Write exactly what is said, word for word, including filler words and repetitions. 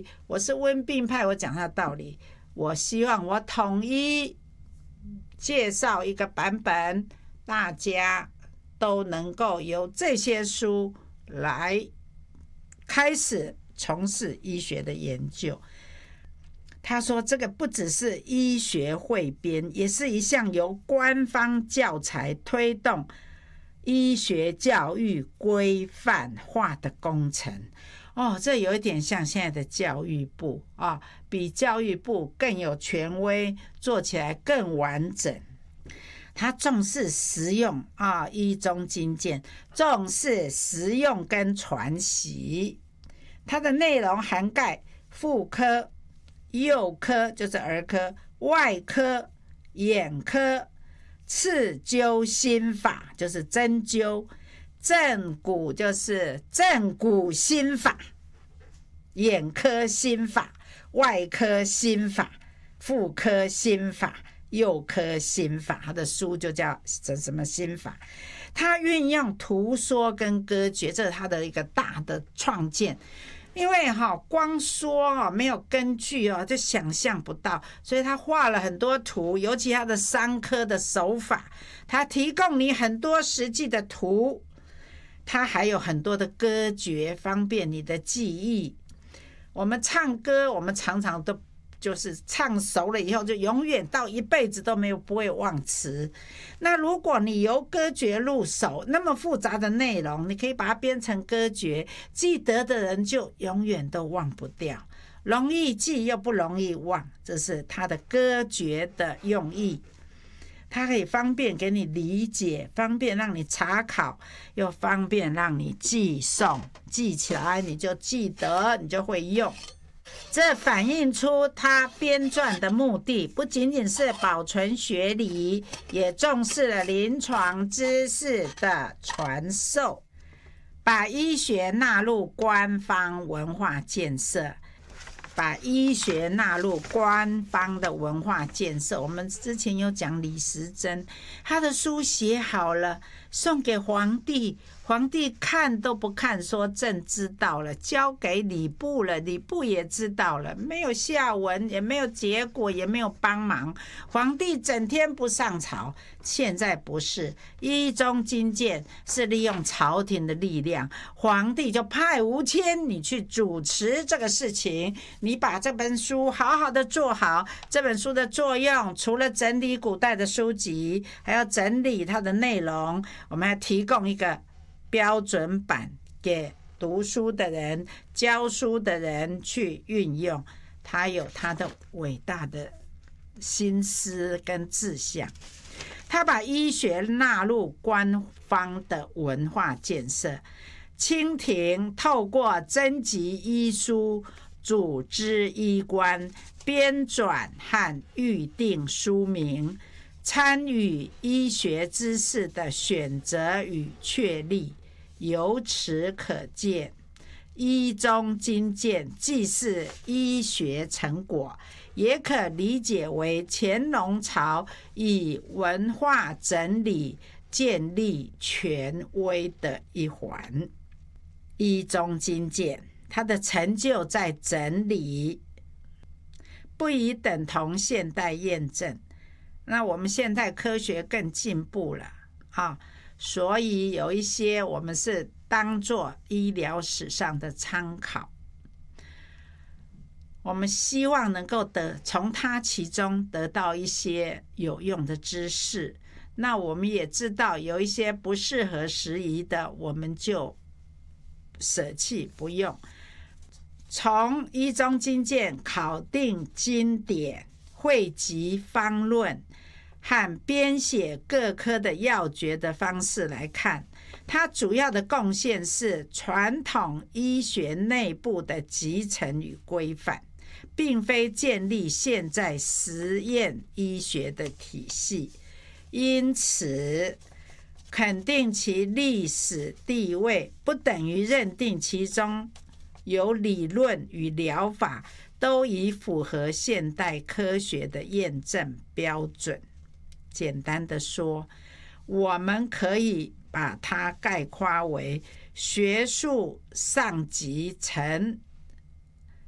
我是温病派，我讲他的道理，我希望我统一介绍一个版本，大家都能够由这些书来开始从事医学的研究。他说这个不只是医学汇编，也是一项由官方教材推动医学教育规范化的工程。哦，这有一点像现在的教育部啊，比教育部更有权威，做起来更完整。他重视实用啊，医中精简，重视实用跟传习。它的内容涵盖妇科、幼科就是儿科、外科、眼科、刺灸心法就是针灸，正骨就是正骨心法，眼科心法、外科心法、妇科心法、幼科心法，他的书就叫什么心法。他运用图说跟歌诀，这是他的一个大的创建。因为哈光说哦没有根据哦，就想象不到，所以他画了很多图，尤其他的伤科的手法，他提供你很多实际的图，他还有很多的歌诀，方便你的记忆。我们唱歌，我们常常都就是唱熟了以后，就永远到一辈子都没有不会忘词。那如果你由歌诀入手，那么复杂的内容，你可以把它编成歌诀，记得的人就永远都忘不掉，容易记又不容易忘，这是它的歌诀的用意。它可以方便给你理解，方便让你查考，又方便让你记诵，记起来你就记得，你就会用。这反映出他编撰的目的不仅仅是保存学理，也重视了临床知识的传授，把医学纳入官方文化建设。把医学纳入官方的文化建设，我们之前有讲李时珍，他的书写好了送给皇帝，皇帝看都不看，说朕知道了，交给礼部了，礼部也知道了，没有下文，也没有结果，也没有帮忙，皇帝整天不上朝。现在不是，医中精简是利用朝廷的力量，皇帝就派吴谦你去主持这个事情，你把这本书好好的做好。这本书的作用除了整理古代的书籍，还要整理它的内容，我们要提供一个标准版给读书的人、教书的人去运用。他有他的伟大的心思跟志向，他把医学纳入官方的文化建设。清廷透过征集医书，组织医官，编纂和预定书名，参与医学知识的选择与确立，由此可见，医中精简既是医学成果，也可理解为乾隆朝以文化整理建立权威的一环。医中精简，它的成就在整理，不宜等同现代验证。那我们现代科学更进步了啊，所以有一些我们是当作医疗史上的参考。我们希望能够得从它其中得到一些有用的知识。那我们也知道有一些不适合时宜的，我们就舍弃不用。从医中精简考定经典、汇集方论和编写各科的要诀的方式来看，它主要的贡献是传统医学内部的集成与规范，并非建立现在实验医学的体系。因此肯定其历史地位，不等于认定其中有理论与疗法都已符合现代科学的验证标准。简单的说，我们可以把它概括为学术上级层